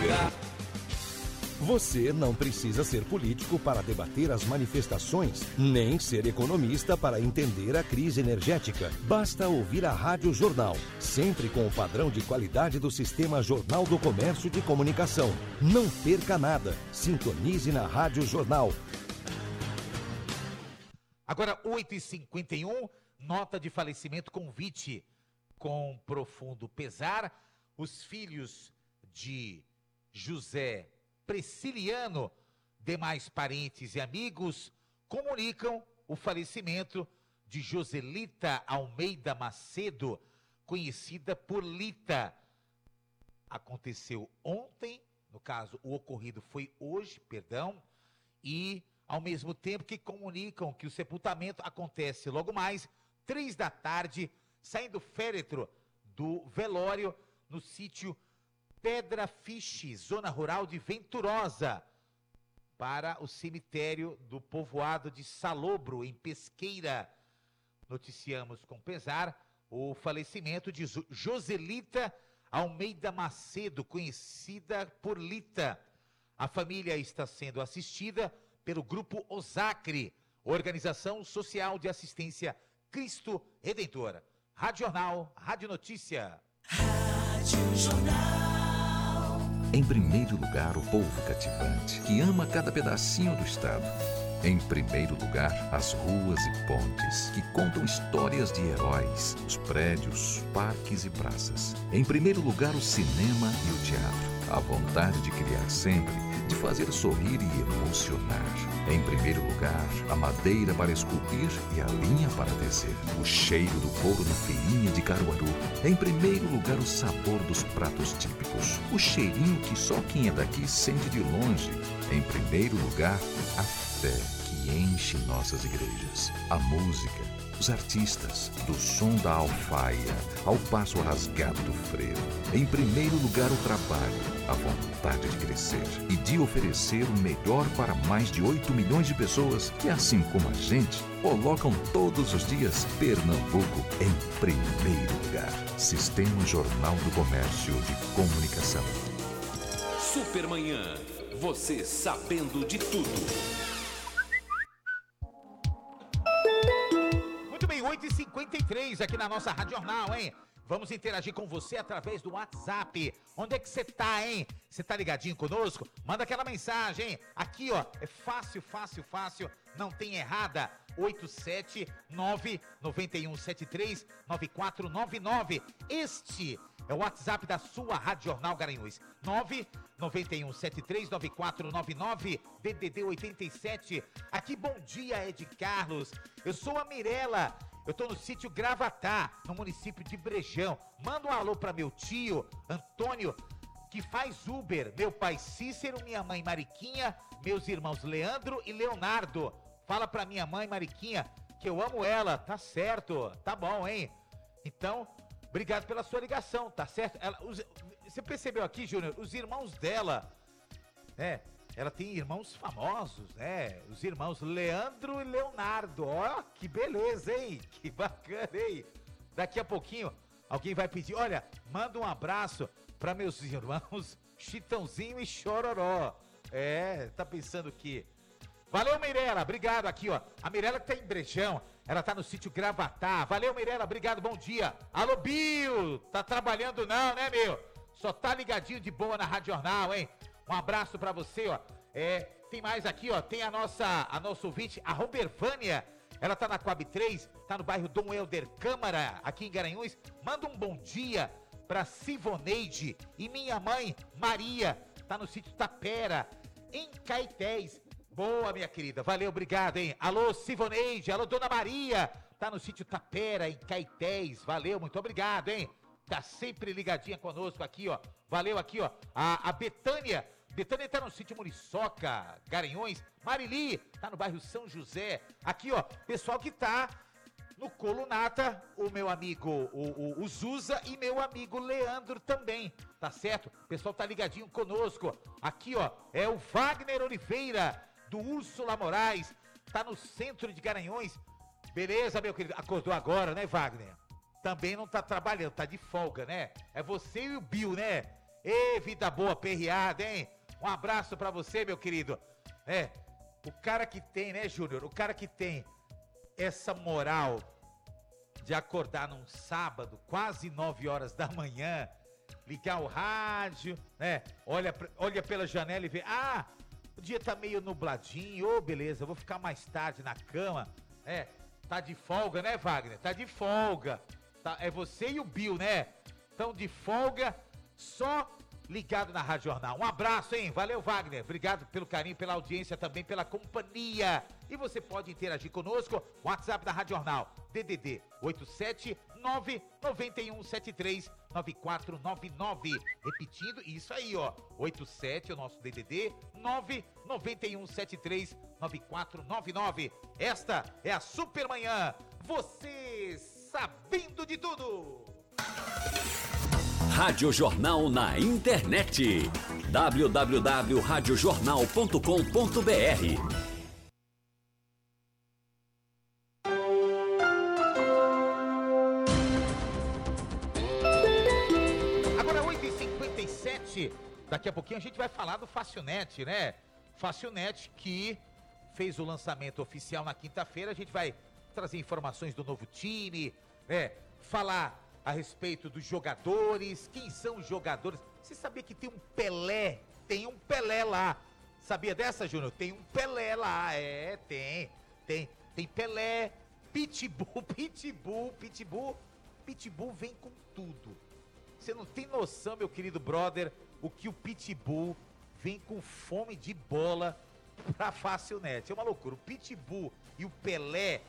Você não precisa ser político para debater as manifestações, nem ser economista para entender a crise energética. Basta ouvir a Rádio Jornal, sempre com o padrão de qualidade do Sistema Jornal do Comércio de Comunicação. Não perca nada. Sintonize na Rádio Jornal. Agora, 8h51, nota de falecimento convite. Com profundo pesar, os filhos de José Preciliano, demais parentes e amigos, comunicam o falecimento de Joselita Almeida Macedo, conhecida por Lita. Aconteceu ontem, no caso, o ocorrido foi hoje, e ao mesmo tempo que comunicam que o sepultamento acontece logo mais, 3 da tarde, saindo o féretro do velório no sítio Pedra Fiche, zona rural de Venturosa, para o cemitério do povoado de Salobro, em Pesqueira. Noticiamos com pesar o falecimento de Joselita Almeida Macedo, conhecida por Lita. A família está sendo assistida pelo Grupo Osacre, Organização Social de Assistência Cristo Redentor. Rádio Jornal, Rádio Notícia. Rádio Jornal. Em primeiro lugar, o povo cativante, que ama cada pedacinho do estado. Em primeiro lugar, as ruas e pontes, que contam histórias de heróis, os prédios, parques e praças. Em primeiro lugar, o cinema e o teatro. A vontade de criar sempre, de fazer sorrir e emocionar. Em primeiro lugar, a madeira para esculpir e a linha para tecer. O cheiro do couro na feirinha de Caruaru. Em primeiro lugar, o sabor dos pratos típicos. O cheirinho que só quem é daqui sente de longe. Em primeiro lugar, a fé que enche nossas igrejas. A música, os artistas, do som da alfaia ao passo rasgado do frevo. Em primeiro lugar, o trabalho, a vontade de crescer e de oferecer o melhor para mais de 8 milhões de pessoas que, assim como a gente, colocam todos os dias Pernambuco em primeiro lugar. Sistema Jornal do Comércio de Comunicação. Supermanhã, você sabendo de tudo. Muito bem, 8h53 aqui na nossa Rádio Jornal, hein? Vamos interagir com você através do WhatsApp. Onde é que você tá, hein? Você tá ligadinho conosco? Manda aquela mensagem, hein? Aqui, ó, é fácil, não tem errada. 879-9173-9499. Este é o WhatsApp da sua Rádio Jornal Garanhuns. 991739499, DDD 87. Aqui, bom dia, Ed Carlos. Eu sou a Mirela. Eu tô no sítio Gravatá, no município de Brejão. Manda um alô pra meu tio, Antônio, que faz Uber. Meu pai Cícero, minha mãe Mariquinha, meus irmãos Leandro e Leonardo. Fala pra minha mãe Mariquinha que eu amo ela. Tá certo, tá bom, hein? Então, obrigado pela sua ligação, tá certo? Você percebeu aqui, Júnior, os irmãos dela, ela tem irmãos famosos, né? Os irmãos Leandro e Leonardo. Ó, que beleza, hein? Que bacana, hein? Daqui a pouquinho, alguém vai pedir, olha, manda um abraço para meus irmãos Chitãozinho e Chororó. Tá pensando que... Valeu, Mirela, obrigado aqui, ó. A Mirela que tá em Brejão, ela tá no sítio Gravatá. Valeu, Mirela, obrigado, bom dia. Alô, Bill, tá trabalhando não, né, meu? Só tá ligadinho de boa na Rádio Jornal, hein? Um abraço pra você, ó. Tem mais aqui, ó. Tem a nossa ouvinte, a Robervânia. Ela tá na Coab 3, tá no bairro Dom Helder Câmara, aqui em Garanhuns. Manda um bom dia pra Sivoneide e minha mãe, Maria. Tá no sítio Tapera, em Caetés. Boa, minha querida. Valeu, obrigado, hein? Alô, Sivoneide. Alô, Dona Maria. Tá no sítio Tapera, em Caetés. Valeu, muito obrigado, hein? Tá sempre ligadinha conosco aqui, ó. Valeu aqui, ó. A Betânia. Betânia tá no sítio Muriçoca, Garanhuns. Marili tá no bairro São José. Aqui, ó, pessoal que tá no Colunata, o meu amigo, o Zuza e meu amigo Leandro também, tá certo? O pessoal tá ligadinho conosco. Aqui, ó, é o Wagner Oliveira, do Úrsula Moraes, tá no centro de Garanhuns. Beleza, meu querido? Acordou agora, né, Wagner? Também não tá trabalhando, tá de folga, né? É você e o Bill, né? Ê, vida boa, perreada, hein? Um abraço pra você, meu querido. O cara que tem, né, Júnior? O cara que tem essa moral de acordar num sábado, quase 9 horas da manhã, ligar o rádio, né? Olha pela janela e vê, o dia tá meio nubladinho, beleza, eu vou ficar mais tarde na cama. Tá de folga, né, Wagner? Tá de folga. É você e o Bill, né? Estão de folga, só ligado na Rádio Jornal. Um abraço, hein? Valeu, Wagner. Obrigado pelo carinho, pela audiência, também pela companhia. E você pode interagir conosco. WhatsApp da Rádio Jornal, DDD 87991739499. Repetindo, isso aí, ó. 87 é o nosso DDD 991739499. Esta é a Supermanhã. Você sabendo de tudo. Rádio Jornal na internet. www.radiojornal.com.br. Agora 8h57, daqui a pouquinho a gente vai falar do Facilnet, né? Facilnet que fez o lançamento oficial na quinta-feira. A gente vai trazer informações do novo time, falar a respeito dos jogadores, quem são os jogadores. Você sabia que tem um Pelé? Tem um Pelé lá. Sabia dessa, Júnior? Tem um Pelé lá, tem Pelé, Pitbull vem com tudo. Você não tem noção, meu querido brother, o que o Pitbull vem com fome de bola pra Facilnet. É uma loucura. O Pitbull e o Pelé,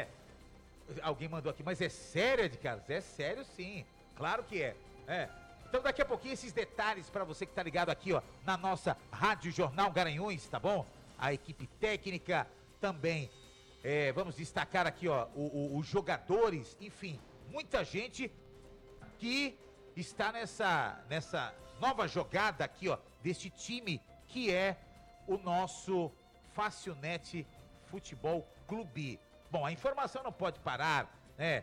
alguém mandou aqui, mas é sério, Ed Carlos? É sério sim, claro que é. Então daqui a pouquinho esses detalhes pra você que tá ligado aqui, ó, na nossa Rádio Jornal Garanhuns, tá bom? A equipe técnica também, vamos destacar aqui, ó, os jogadores, enfim, muita gente que está nessa nova jogada aqui, ó, deste time que é o nosso Facilnet Futebol Clube. Bom, a informação não pode parar, né?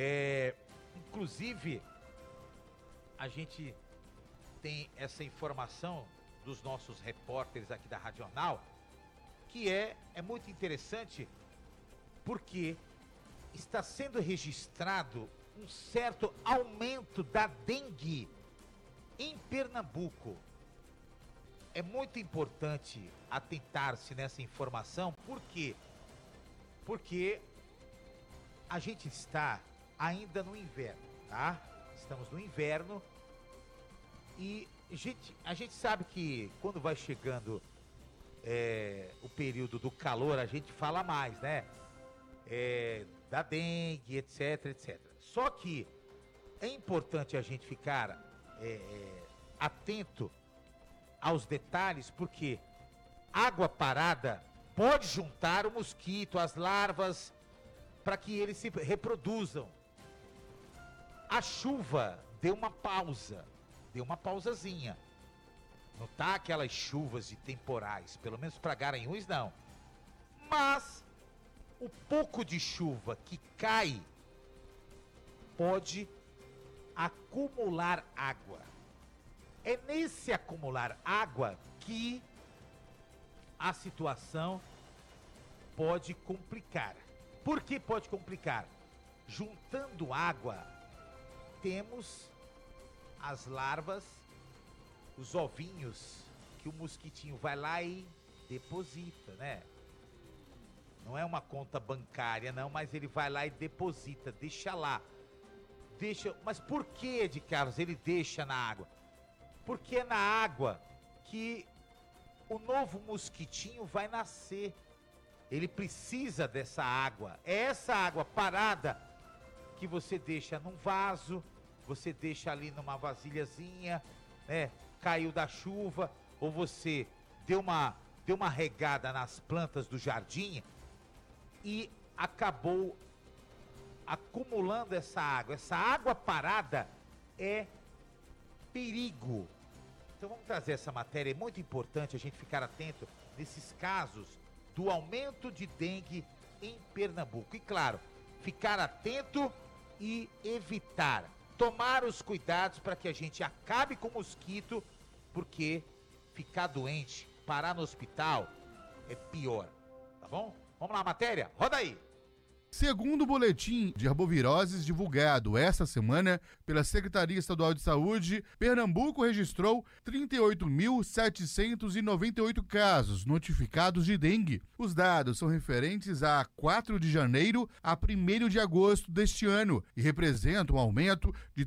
Inclusive, a gente tem essa informação dos nossos repórteres aqui da Rádio Jornal, que é muito interessante, porque está sendo registrado um certo aumento da dengue em Pernambuco. É muito importante atentar-se nessa informação, por quê? Porque a gente está ainda no inverno, tá? Estamos no inverno e a gente sabe que quando vai chegando o período do calor, a gente fala mais, né? Da dengue, etc, etc. Só que é importante a gente ficar atento aos detalhes, porque água parada pode juntar o mosquito, as larvas, para que eles se reproduzam. A chuva deu uma pausazinha. Não tá aquelas chuvas de temporais, pelo menos para Garanhuns não. Mas o pouco de chuva que cai pode acumular água. É nesse acumular água que a situação pode complicar. Por que pode complicar? Juntando água, temos as larvas, os ovinhos, que o mosquitinho vai lá e deposita, né? Não é uma conta bancária, não, mas ele vai lá e deposita, deixa lá. Mas por que, Ed Carlos, ele deixa na água? Porque é na água que o novo mosquitinho vai nascer. Ele precisa dessa água. É essa água parada que você deixa num vaso, você deixa ali numa vasilhazinha, caiu da chuva, ou você deu uma regada nas plantas do jardim e acabou acumulando essa água. Essa água parada é perigo. Então vamos trazer essa matéria, é muito importante a gente ficar atento nesses casos do aumento de dengue em Pernambuco. E claro, ficar atento e evitar tomar os cuidados para que a gente acabe com o mosquito, porque ficar doente, parar no hospital, é pior, tá bom? Vamos lá, matéria? Roda aí! Segundo o boletim de arboviroses divulgado esta semana pela Secretaria Estadual de Saúde, Pernambuco registrou 38.798 casos notificados de dengue. Os dados são referentes a 4 de janeiro a 1º de agosto deste ano e representam um aumento de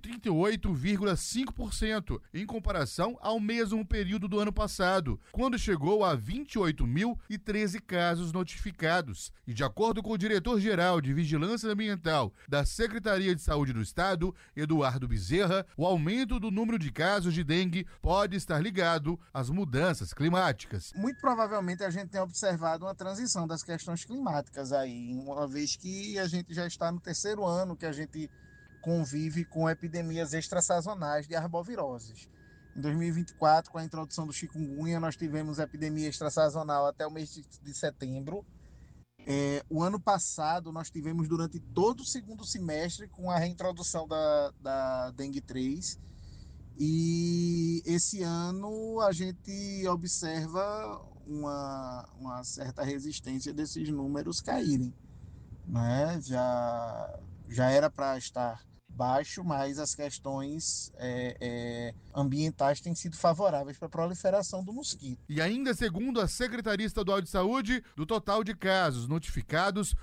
38,5% em comparação ao mesmo período do ano passado, quando chegou a 28.013 casos notificados. E de acordo com o diretor-geral de Vigilância Ambiental da Secretaria de Saúde do Estado, Eduardo Bezerra, o aumento do número de casos de dengue pode estar ligado às mudanças climáticas. Muito provavelmente a gente tem observado uma transição das questões climáticas aí, uma vez que a gente já está no 3º ano que a gente convive com epidemias extrasazonais de arboviroses. Em 2024, com a introdução do chikungunya, nós tivemos epidemia extrasazonal até o mês de setembro. O ano passado, nós tivemos durante todo o 2º semestre com a reintrodução da dengue 3. E esse ano a gente observa uma certa resistência desses números caírem, né? Já era para estar baixo, mas as questões ambientais têm sido favoráveis para a proliferação do mosquito. E ainda segundo a Secretaria Estadual de Saúde, do total de casos notificados,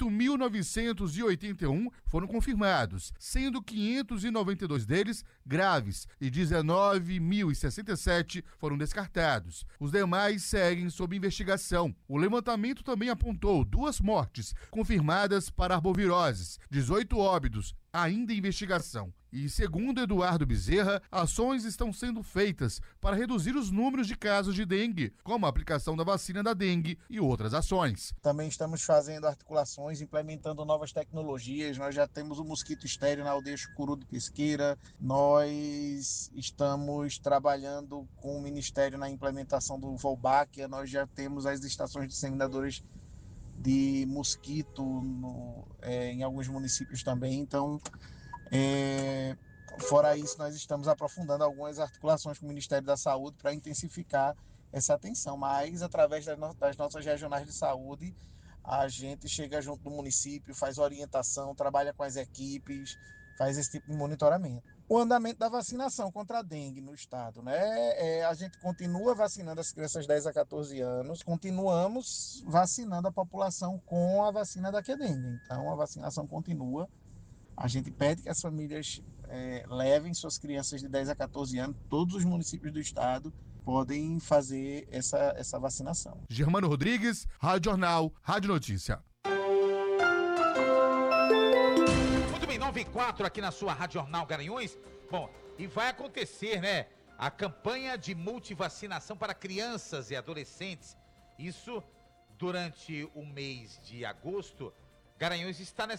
8.981 foram confirmados, sendo 592 deles graves e 19.067 foram descartados. Os demais seguem sob investigação. O levantamento também apontou 2 mortes confirmadas para arboviroses, 18 óbitos ainda em investigação. E, segundo Eduardo Bezerra, ações estão sendo feitas para reduzir os números de casos de dengue, como a aplicação da vacina da dengue e outras ações. Também estamos fazendo articulações, implementando novas tecnologias. Nós já temos o mosquito estéreo na aldeia Chucuru de Pesqueira. Nós estamos trabalhando com o Ministério na implementação do Volbáquia. Nós já temos as estações disseminadoras de mosquito em alguns municípios também. Então, fora isso, nós estamos aprofundando algumas articulações com o Ministério da Saúde para intensificar essa atenção, mas através das nossas regionais de saúde, a gente chega junto do município, faz orientação, trabalha com as equipes, faz esse tipo de monitoramento. O andamento da vacinação contra a dengue no estado, né? A gente continua vacinando as crianças de 10 a 14 anos, continuamos vacinando a população com a vacina da dengue. Então, a vacinação continua. A gente pede que as famílias levem suas crianças de 10 a 14 anos, todos os municípios do estado podem fazer essa vacinação. Germano Rodrigues, Rádio Jornal, Rádio Notícia. 9h04 aqui na sua Rádio Jornal Garanhuns. Bom, e vai acontecer, né? A campanha de multivacinação para crianças e adolescentes. Isso durante o mês de agosto. Garanhuns está nessa